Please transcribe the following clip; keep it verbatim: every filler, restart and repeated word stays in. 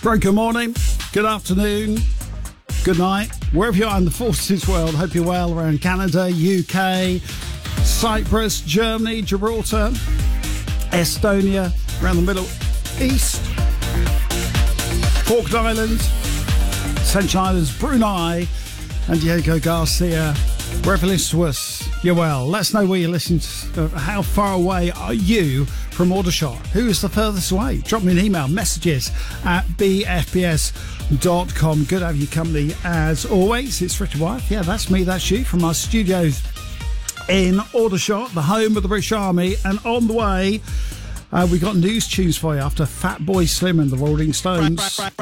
Right, good morning, good afternoon, good night, wherever you are in the forces world. Hope you're well around Canada, U K, Cyprus, Germany, Gibraltar, Estonia, around the Middle East, Falkland Islands, Ascension Islands, Brunei, and Diego Garcia. Wherever you listen to us, you're well. Let us know where you're listening to. Uh, how far away are you from Aldershot? Who is the furthest away? Drop me an email, messages at b f b s dot com. Good to have your company as always. It's Richard Wyeth. Yeah, that's me, that's you, from our studios in Aldershot, the home of the British Army. And on the way, uh, we got news tunes for you after Fatboy Slim and the Rolling Stones.